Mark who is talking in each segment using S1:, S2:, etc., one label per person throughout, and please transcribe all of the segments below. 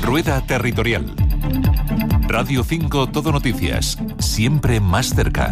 S1: Rueda Territorial. Radio 5 Todo Noticias, siempre más cerca.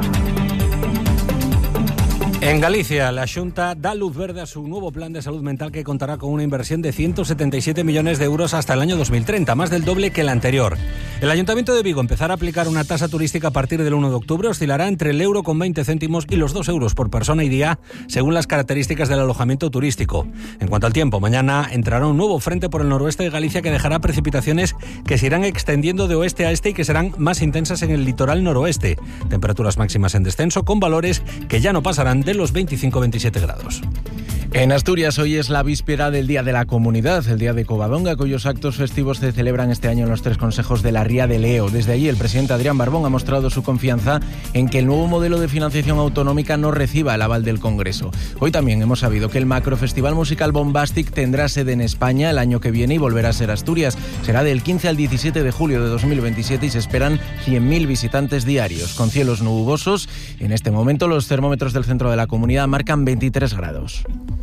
S2: En Galicia, la Xunta da luz verde a su nuevo plan de salud mental que contará con una inversión de 177 millones de euros hasta el año 2030, más del doble que el anterior. El Ayuntamiento de Vigo empezará a aplicar una tasa turística a partir del 1 de octubre, oscilará entre el euro con 20 céntimos y los 2 euros por persona y día, según las características del alojamiento turístico. En cuanto al tiempo, mañana entrará un nuevo frente por el noroeste de Galicia que dejará precipitaciones que se irán extendiendo de oeste a este y que serán más intensas en el litoral noroeste. Temperaturas máximas en descenso con valores que ya no pasarán de los 25-27 grados.
S3: En Asturias hoy es la víspera del Día de la Comunidad, el Día de Covadonga, cuyos actos festivos se celebran este año en los 3 consejos de la Ría de Leo. Desde allí el presidente Adrián Barbón ha mostrado su confianza en que el nuevo modelo de financiación autonómica no reciba el aval del Congreso. Hoy también hemos sabido que el macrofestival musical Bombastic tendrá sede en España el año que viene y volverá a ser Asturias. Será del 15 al 17 de julio de 2027 y se esperan 100.000 visitantes diarios. Con cielos nubosos, en este momento los termómetros del centro de la comunidad marcan 23 grados.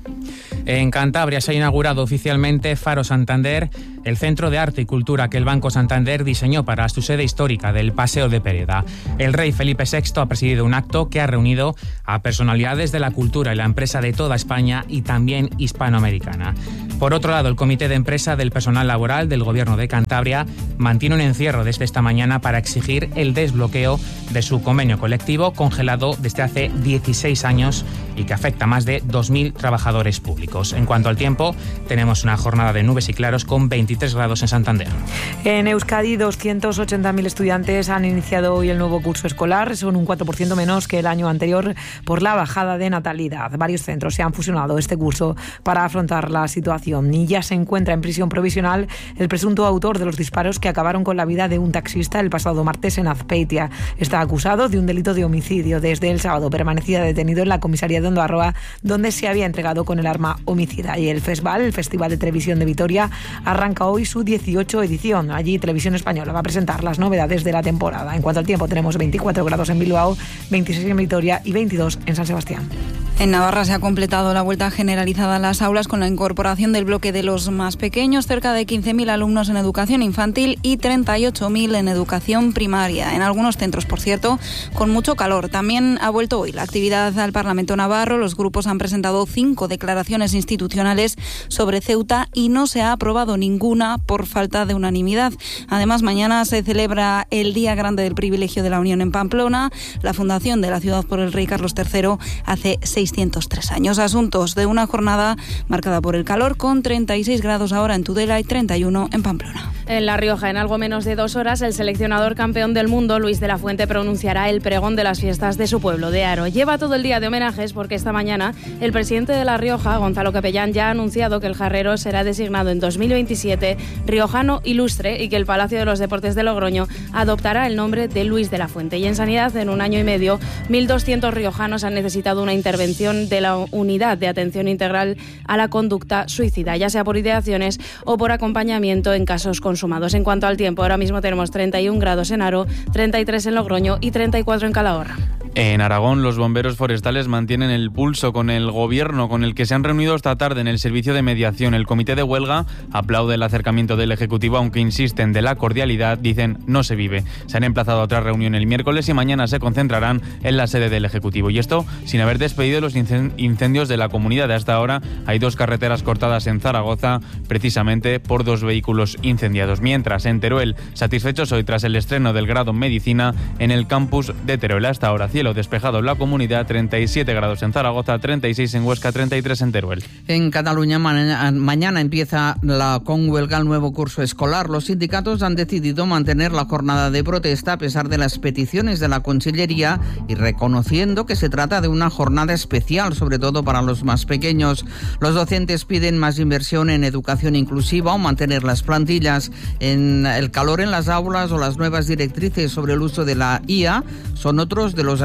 S4: En Cantabria se ha inaugurado oficialmente Faro Santander, el centro de arte y cultura que el Banco Santander diseñó para su sede histórica del Paseo de Pereda. El rey Felipe VI ha presidido un acto que ha reunido a personalidades de la cultura y la empresa de toda España y también hispanoamericana. Por otro lado, el Comité de Empresa del Personal Laboral del Gobierno de Cantabria mantiene un encierro desde esta mañana para exigir el desbloqueo de su convenio colectivo congelado desde hace 16 años y que afecta a más de 2.000 trabajadores públicos. En cuanto al tiempo, tenemos una jornada de nubes y claros con 23 grados en Santander.
S5: En Euskadi, 280.000 estudiantes han iniciado hoy el nuevo curso escolar. Son un 4% menos que el año anterior por la bajada de natalidad. Varios centros se han fusionado este curso para afrontar la situación. Y ya se encuentra en prisión provisional el presunto autor de los disparos que acabaron con la vida de un taxista el pasado martes en Azpeitia. Está acusado de un delito de homicidio. Desde el sábado permanecía detenido en la comisaría de Ondarroa, donde se había entregado con el arma homicida. Y el FESVAL, el Festival de Televisión de Vitoria, arranca hoy su 18 edición. Allí Televisión Española va a presentar las novedades de la temporada. En cuanto al tiempo, tenemos 24 grados en Bilbao, 26 en Vitoria y 22 en San Sebastián.
S6: En Navarra se ha completado la vuelta generalizada a las aulas con la incorporación del bloque de los más pequeños, cerca de 15.000 alumnos en educación infantil y 38.000 en educación primaria. En algunos centros, por cierto, con mucho calor. También ha vuelto hoy la actividad al Parlamento navarro. Los grupos han presentado 5 declaraciones institucionales sobre Ceuta y no se ha aprobado ninguna por falta de unanimidad. Además, mañana se celebra el Día Grande del Privilegio de la Unión en Pamplona, la fundación de la ciudad por el rey Carlos III hace 603 años. Asuntos de una jornada marcada por el calor, con 36 grados ahora en Tudela y 31 en Pamplona.
S7: En La Rioja, en algo menos de 2 horas, el seleccionador campeón del mundo, Luis de la Fuente, pronunciará el pregón de las fiestas de su pueblo, de Haro. Lleva todo el día de homenajes porque esta mañana el presidente de La Rioja, Gonzalo Capellán, ya ha anunciado que el jarrero será designado en 2027 riojano ilustre y que el Palacio de los Deportes de Logroño adoptará el nombre de Luis de la Fuente. Y en sanidad, en un año y medio, 1.200 riojanos han necesitado una intervención de la Unidad de Atención Integral a la Conducta Suicida, ya sea por ideaciones o por acompañamiento en casos consumados. En cuanto al tiempo, ahora mismo tenemos 31 grados en Haro, 33 en Logroño y 34 en Calahorra.
S8: En Aragón, los bomberos forestales mantienen el pulso con el gobierno, con el que se han reunido esta tarde en el servicio de mediación. El comité de huelga aplaude el acercamiento del Ejecutivo, aunque insisten de la cordialidad, dicen no se vive. Se han emplazado a otra reunión el miércoles y mañana se concentrarán en la sede del Ejecutivo. Y esto sin haber despedido los incendios de la comunidad. Hasta ahora hay 2 carreteras cortadas en Zaragoza, precisamente por 2 vehículos incendiados. Mientras, en Teruel, satisfechos hoy tras el estreno del grado en Medicina en el campus de Teruel. Hasta ahora, cielo despejado en la comunidad, 37 grados en Zaragoza, 36 en Huesca, 33 en Teruel.
S9: En Cataluña mañana empieza con huelga el nuevo curso escolar. Los sindicatos han decidido mantener la jornada de protesta a pesar de las peticiones de la Consellería y reconociendo que se trata de una jornada especial, sobre todo para los más pequeños. Los docentes piden más inversión en educación inclusiva o mantener las plantillas. En el calor en las aulas o las nuevas directrices sobre el uso de la IA son otros de los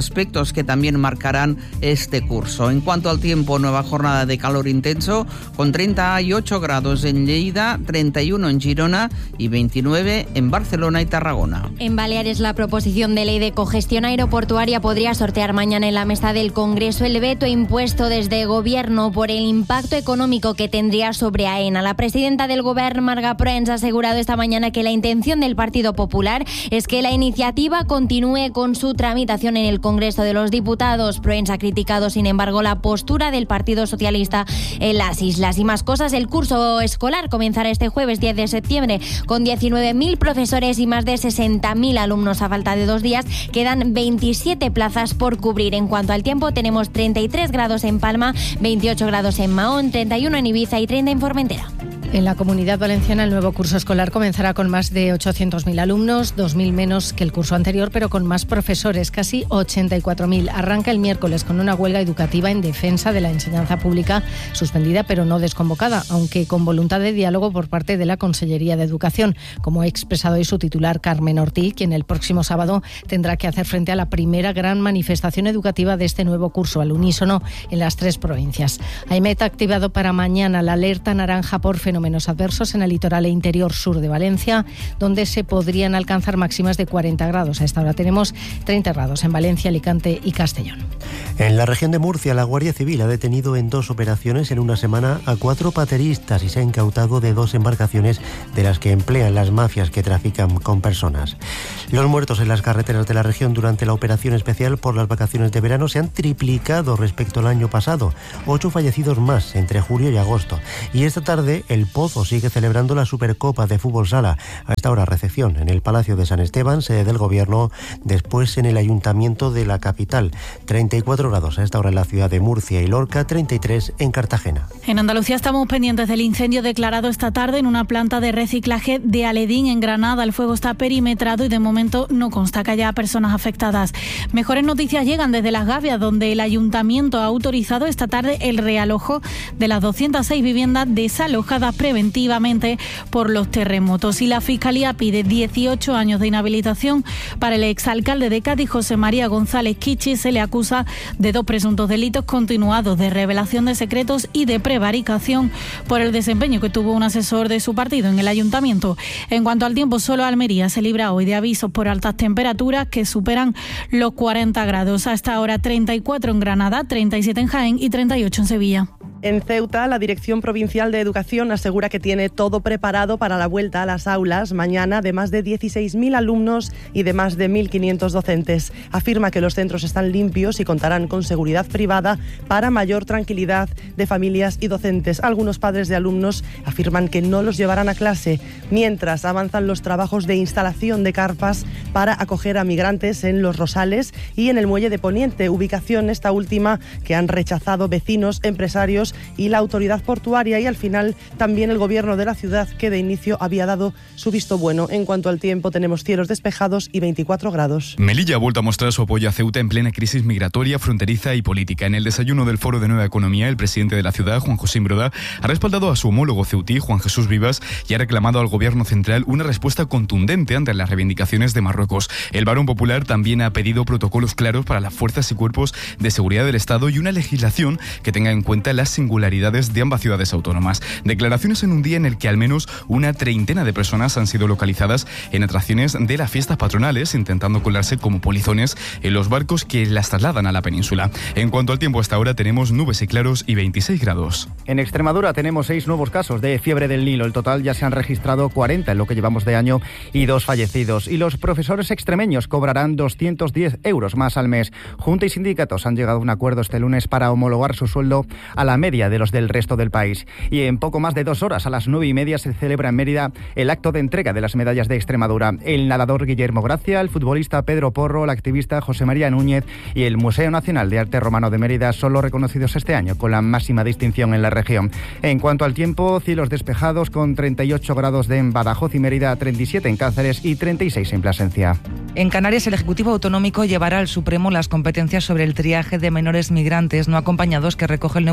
S9: aspectos que también marcarán este curso. En cuanto al tiempo, nueva jornada de calor intenso con 38 grados en Lleida, 31 en Girona y 29 en Barcelona y Tarragona.
S10: En Baleares, la proposición de ley de cogestión aeroportuaria podría sortear mañana en la mesa del Congreso el veto impuesto desde Gobierno por el impacto económico que tendría sobre AENA. La presidenta del Govern, Marga Proens, ha asegurado esta mañana que la intención del Partido Popular es que la iniciativa continúe con su tramitación en el Congreso de los Diputados. Proens ha criticado, sin embargo, la postura del Partido Socialista en las islas. Y más cosas, el curso escolar comenzará este jueves 10 de septiembre con 19.000 profesores y más de 60.000 alumnos. A falta de 2 días quedan 27 plazas por cubrir. En cuanto al tiempo, tenemos 33 grados en Palma, 28 grados en Mahón, 31 en Ibiza y 30 en Formentera.
S11: En la Comunidad Valenciana, el nuevo curso escolar comenzará con más de 800.000 alumnos, 2.000 menos que el curso anterior, pero con más profesores, casi 84.000. Arranca el miércoles con una huelga educativa en defensa de la enseñanza pública, suspendida pero no desconvocada, aunque con voluntad de diálogo por parte de la Consellería de Educación, como ha expresado hoy su titular, Carmen Ortiz, quien el próximo sábado tendrá que hacer frente a la primera gran manifestación educativa de este nuevo curso, al unísono en las 3 provincias. AEMET ha activado para mañana la alerta naranja por fenómenos adversos en el litoral e interior sur de Valencia, donde se podrían alcanzar máximas de 40 grados. A esta hora tenemos 30 grados en Valencia, Alicante y Castellón.
S12: En la región de Murcia, la Guardia Civil ha detenido en 2 operaciones en una semana a 4 pateristas y se ha incautado de 2 embarcaciones de las que emplean las mafias que trafican con personas. Los muertos en las carreteras de la región durante la operación especial por las vacaciones de verano se han triplicado respecto al año pasado. 8 fallecidos más entre julio y agosto. Y esta tarde el Pozo sigue celebrando la Supercopa de Fútbol Sala. A esta hora recepción en el Palacio de San Esteban, sede del Gobierno, después en el Ayuntamiento de la capital. 34 grados a esta hora en la ciudad de Murcia y Lorca, 33 en Cartagena.
S13: En Andalucía estamos pendientes del incendio declarado esta tarde en una planta de reciclaje de Aledín, en Granada. El fuego está perimetrado y de momento no consta que haya personas afectadas. Mejores noticias llegan desde Las Gavias, donde el Ayuntamiento ha autorizado esta tarde el realojo de las 206 viviendas desalojadas preventivamente por los terremotos. Y la Fiscalía pide 18 años de inhabilitación para el exalcalde de Cádiz, José María González Kichi. Se le acusa de 2 presuntos delitos continuados de revelación de secretos y de prevaricación por el desempeño que tuvo un asesor de su partido en el ayuntamiento. En cuanto al tiempo, solo Almería se libra hoy de avisos por altas temperaturas que superan los 40 grados. Hasta ahora 34 en Granada, 37 en Jaén y 38 en Sevilla.
S14: En Ceuta, la Dirección Provincial de Educación asegura que tiene todo preparado para la vuelta a las aulas mañana de más de 16.000 alumnos y de más de 1.500 docentes. Afirma que los centros están limpios y contarán con seguridad privada para mayor tranquilidad de familias y docentes. Algunos padres de alumnos afirman que no los llevarán a clase, mientras avanzan los trabajos de instalación de carpas para acoger a migrantes en Los Rosales y en el Muelle de Poniente, ubicación esta última que han rechazado vecinos, empresarios y la autoridad portuaria, y al final también el gobierno de la ciudad, que de inicio había dado su visto bueno. En cuanto al tiempo, tenemos cielos despejados y 24 grados.
S15: Melilla ha vuelto a mostrar su apoyo a Ceuta en plena crisis migratoria, fronteriza y política. En el desayuno del Foro de Nueva Economía, el presidente de la ciudad, Juan José Imbroda, ha respaldado a su homólogo ceutí, Juan Jesús Vivas, y ha reclamado al gobierno central una respuesta contundente ante las reivindicaciones de Marruecos. El Barón Popular también ha pedido protocolos claros para las fuerzas y cuerpos de seguridad del Estado y una legislación que tenga en cuenta las singularidades de ambas ciudades autónomas. Declaraciones en un día en el que al menos una treintena de personas han sido localizadas en atracciones de las fiestas patronales, intentando colarse como polizones en los barcos que las trasladan a la península. En cuanto al tiempo, hasta ahora tenemos nubes y claros y 26 grados.
S16: En Extremadura tenemos 6 nuevos casos de fiebre del Nilo. El total ya se han registrado 40 en lo que llevamos de año y 2 fallecidos. Y los profesores extremeños cobrarán 210 euros más al mes. Junta y sindicatos han llegado a un acuerdo este lunes para homologar su sueldo a la media de los del resto del país. Y en poco más de 2 horas, a las 9:30, se celebra en Mérida el acto de entrega de las medallas de Extremadura. El nadador Guillermo Gracia, el futbolista Pedro Porro, el activista José María Núñez y el Museo Nacional de Arte Romano de Mérida son los reconocidos este año con la máxima distinción en la región. En cuanto al tiempo, cielos despejados con 38 grados en Badajoz y Mérida, 37 en Cáceres y 36 en Plasencia.
S17: En Canarias, el Ejecutivo Autonómico llevará al Supremo las competencias sobre el triaje de menores migrantes no acompañados que recoge el nuevo plan de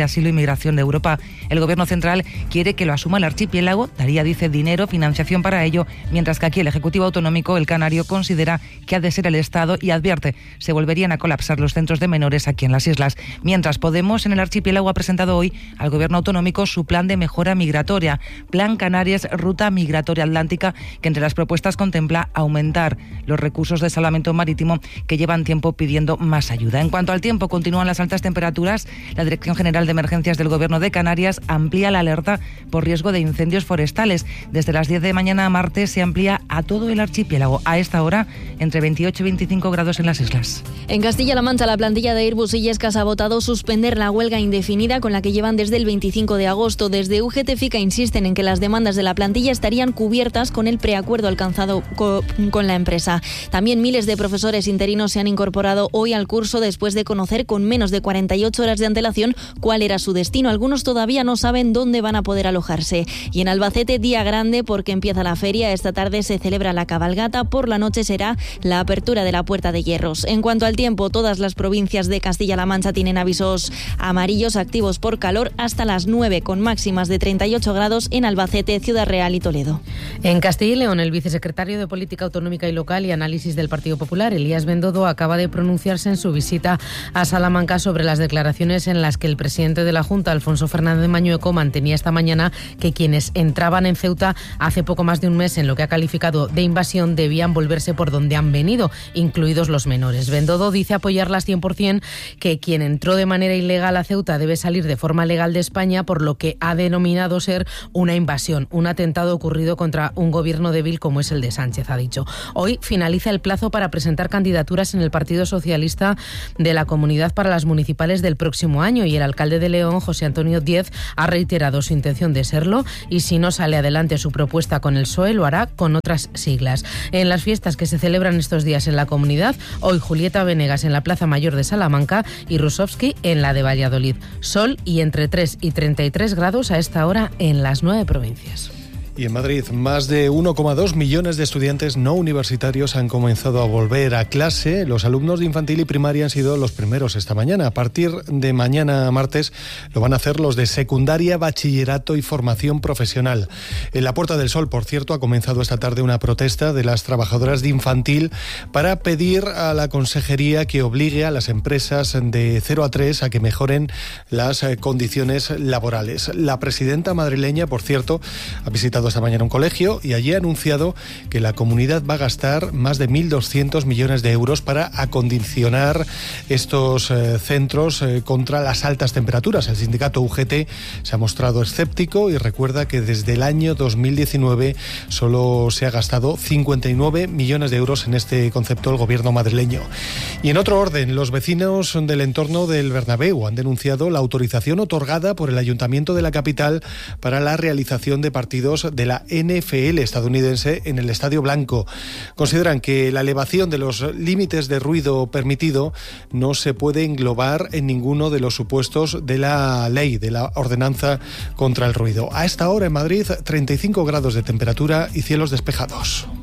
S17: Asilo y Migración de Europa. El Gobierno central quiere que lo asuma el archipiélago, daría, dice, dinero, financiación para ello, mientras que aquí el Ejecutivo Autonómico, el canario, considera que ha de ser el Estado y advierte se volverían a colapsar los centros de menores aquí en las islas. Mientras, Podemos en el archipiélago ha presentado hoy al Gobierno autonómico su plan de mejora migratoria, Plan Canarias Ruta Migratoria Atlántica, que entre las propuestas contempla aumentar los recursos de salvamento marítimo que llevan tiempo pidiendo más ayuda. En cuanto al tiempo, continúan las altas temperaturas. La Dirección General de Emergencias del Gobierno de Canarias amplía la alerta por riesgo de incendios forestales. Desde las 10 de mañana a martes se amplía a todo el archipiélago. A esta hora, entre 28 y 25 grados en las islas.
S18: En Castilla-La Mancha, la plantilla de Airbus y Illescas ha votado suspender la huelga indefinida con la que llevan desde el 25 de agosto. Desde UGT-FICA insisten en que las demandas de la plantilla estarían cubiertas con el preacuerdo alcanzado con la empresa. También miles de profesores interinos se han incorporado hoy al curso después de conocer con menos de 48 horas de antelación cuál era su destino. Algunos todavía no saben dónde van a poder alojarse. Y en Albacete, día grande porque empieza la feria. Esta tarde se celebra la cabalgata. Por la noche será la apertura de la Puerta de Hierros. En cuanto al tiempo, todas las provincias de Castilla-La Mancha tienen avisos amarillos activos por calor hasta las 9, con máximas de 38 grados en Albacete, Ciudad Real y Toledo.
S19: En Castilla y León, el vicesecretario de Política Autonómica y Local y Análisis del Partido Popular, Elías Bendodo, acaba de pronunciarse en su visita a Salamanca sobre las declaraciones en las que el presidente de la Junta, Alfonso Fernández Mañueco, mantenía esta mañana que quienes entraban en Ceuta hace poco más de un mes en lo que ha calificado de invasión debían volverse por donde han venido, incluidos los menores. Bendodo dice apoyarlas 100%, que quien entró de manera ilegal a Ceuta debe salir de forma legal de España, por lo que ha denominado ser una invasión, un atentado ocurrido contra un gobierno débil como es el de Sánchez, ha dicho. Hoy finaliza el plazo para presentar candidaturas en el Partido Socialista de la Comunidad para las municipales del próximo año y el alcalde de León, José Antonio Díez, ha reiterado su intención de serlo y si no sale adelante su propuesta con el PSOE lo hará con otras siglas. En las fiestas que se celebran estos días en la comunidad, hoy Julieta Venegas en la Plaza Mayor de Salamanca y Rusovsky en la de Valladolid. Sol y entre 3 y 33 grados a esta hora en las 9 provincias.
S20: Y en Madrid, más de 1,2 millones de estudiantes no universitarios han comenzado a volver a clase. Los alumnos de infantil y primaria han sido los primeros esta mañana. A partir de mañana martes lo van a hacer los de secundaria, bachillerato y formación profesional. En la Puerta del Sol, por cierto, ha comenzado esta tarde una protesta de las trabajadoras de infantil para pedir a la consejería que obligue a las empresas de 0 a 3 a que mejoren las condiciones laborales. La presidenta madrileña, por cierto, ha visitado esta mañana un colegio y allí ha anunciado que la comunidad va a gastar más de 1.200 millones de euros para acondicionar estos centros contra las altas temperaturas. El sindicato UGT se ha mostrado escéptico y recuerda que desde el año 2019 solo se ha gastado 59 millones de euros en este concepto el gobierno madrileño. Y en otro orden, los vecinos del entorno del Bernabéu han denunciado la autorización otorgada por el Ayuntamiento de la capital para la realización de partidos de la NFL estadounidense en el Estadio Blanco. Consideran que la elevación de los límites de ruido permitido no se puede englobar en ninguno de los supuestos de la ley, de la ordenanza contra el ruido. A esta hora en Madrid, 35 grados de temperatura y cielos despejados.